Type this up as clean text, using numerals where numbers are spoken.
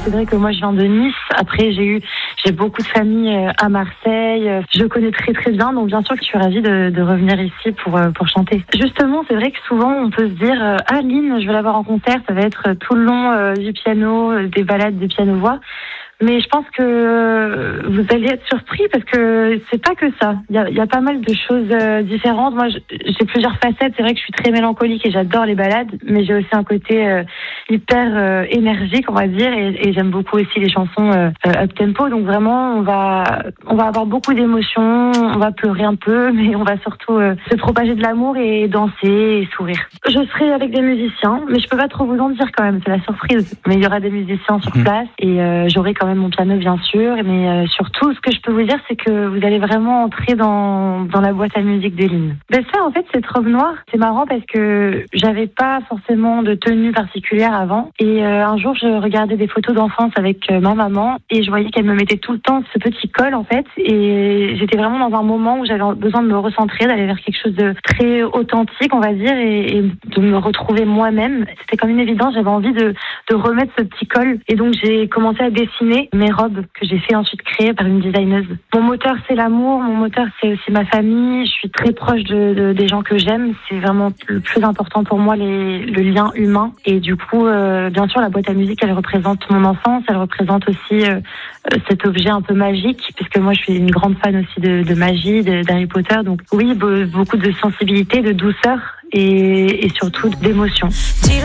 C'est vrai que moi je viens de Nice. Après j'ai beaucoup de famille à Marseille. Je connais très très bien, donc bien sûr que je suis ravie de revenir ici pour chanter. Justement, c'est vrai que souvent on peut se dire ah Lynn, je vais la voir en concert, ça va être tout le long du piano, des ballades de piano-voix. Mais je pense que vous allez être surpris parce que c'est pas que ça. Il y a pas mal de choses différentes. Moi, j'ai plusieurs facettes. C'est vrai que je suis très mélancolique et j'adore les ballades, mais j'ai aussi un côté hyper énergique, on va dire, et j'aime beaucoup aussi les chansons up tempo. Donc vraiment, on va avoir beaucoup d'émotions. On va pleurer un peu, mais on va surtout se propager de l'amour et danser et sourire. Je serai avec des musiciens, mais je peux pas trop vous en dire quand même. C'est la surprise. Mais il y aura des musiciens sur place et j'aurai quand même mon piano bien sûr, mais surtout ce que je peux vous dire c'est que vous allez vraiment entrer dans la boîte à musique de Lynn. Ben ça en fait cette robe noire, c'est marrant parce que j'avais pas forcément de tenue particulière avant et un jour je regardais des photos d'enfance avec ma maman et je voyais qu'elle me mettait tout le temps ce petit col en fait et j'étais vraiment dans un moment où j'avais besoin de me recentrer, d'aller vers quelque chose de très authentique on va dire et de me retrouver moi-même. C'était comme une évidence, j'avais envie de remettre ce petit col et donc j'ai commencé à dessiner mes robes que j'ai fait ensuite créer par une designeuse. Mon moteur c'est l'amour, mon moteur c'est aussi ma famille, je suis très proche des gens que j'aime, c'est vraiment le plus important pour moi le lien humain et du coup bien sûr la boîte à musique elle représente mon enfance, elle représente aussi cet objet un peu magique puisque moi je suis une grande fan aussi de magie, d'Harry Potter donc oui beaucoup de sensibilité, de douceur et surtout d'émotion.